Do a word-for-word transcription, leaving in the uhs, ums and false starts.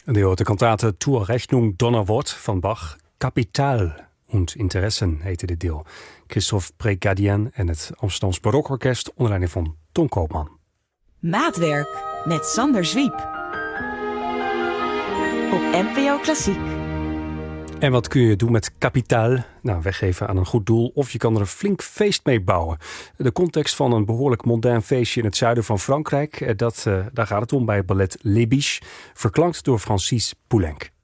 De hoort Kantate Zur Rechnung Donnerwort van Bach. Kapitaal und Interessen heette dit deel. Christophe Précadien en het Amsterdams Barokorkest onder leiding van Ton Koopman. Maatwerk met Sander Zwiep. Op N P O Klassiek. En wat kun je doen met kapitaal? Nou, weggeven aan een goed doel of je kan er een flink feest mee bouwen. De context van een behoorlijk mondain feestje in het zuiden van Frankrijk, dat, uh, daar gaat het om bij het ballet Les Biches, verklankt door Francis Poulenc.